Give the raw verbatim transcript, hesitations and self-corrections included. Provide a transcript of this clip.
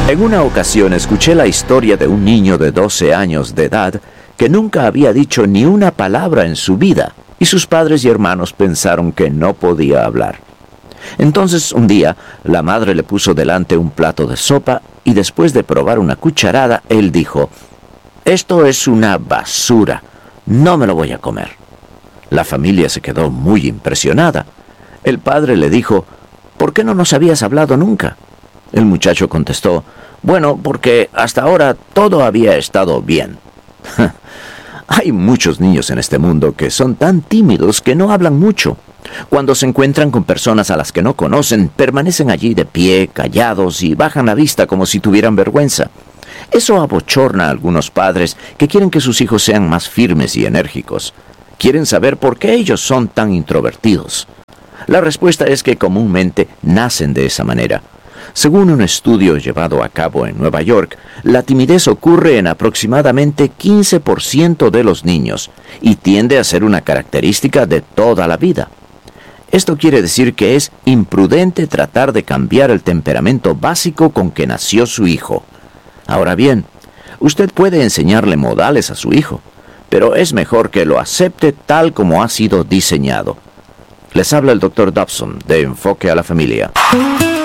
En una ocasión escuché la historia de un niño de doce años de edad que nunca había dicho ni una palabra en su vida, y sus padres y hermanos pensaron que no podía hablar. Entonces, un día, la madre le puso delante un plato de sopa y después de probar una cucharada, él dijo: «Esto es una basura, no me lo voy a comer». La familia se quedó muy impresionada. El padre le dijo: «¿Por qué no nos habías hablado nunca?». El muchacho contestó: «Bueno, porque hasta ahora todo había estado bien». Hay muchos niños en este mundo que son tan tímidos que no hablan mucho. Cuando se encuentran con personas a las que no conocen, permanecen allí de pie, callados y bajan la vista como si tuvieran vergüenza. Eso abochorna a algunos padres que quieren que sus hijos sean más firmes y enérgicos. Quieren saber por qué ellos son tan introvertidos. La respuesta es que comúnmente nacen de esa manera. Según un estudio llevado a cabo en Nueva York, la timidez ocurre en aproximadamente quince por ciento de los niños y tiende a ser una característica de toda la vida. Esto quiere decir que es imprudente tratar de cambiar el temperamento básico con que nació su hijo. Ahora bien, usted puede enseñarle modales a su hijo, pero es mejor que lo acepte tal como ha sido diseñado. Les habla el doctor Dobson de Enfoque a la Familia.